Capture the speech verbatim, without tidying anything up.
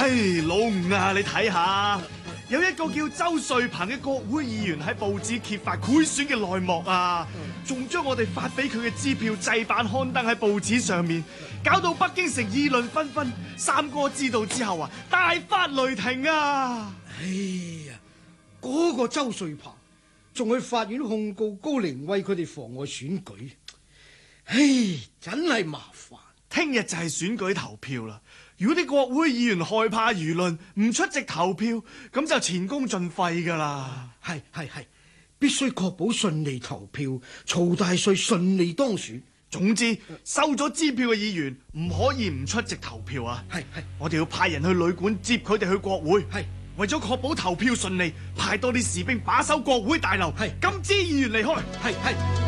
唉，老吳啊，你睇下，有一個叫周瑞鵬嘅國會議員喺報紙揭發賄選嘅內幕啊，仲將我哋發俾佢嘅支票製版刊登喺報紙上面，搞到北京城議論紛紛。三哥知道之後啊，大發雷霆啊！ 哎呀，嗰個周瑞鵬仲去法院控告高靈威佢哋妨礙選舉，唉，真係麻煩。 聽日就係選舉投票啦，如果啲國會議員害怕輿論唔出席投票，咁就前功盡廢噶啦。 係係係，必須確保順利投票，曹大帥順利當選。 總之，收咗支票嘅議員唔可以唔出席投票啊！ 係係， 我哋要派人去旅館接佢哋去國會。 係， 為咗確保投票順利，派多啲士兵把守國會大樓。 係， 禁止議員離開。 係係。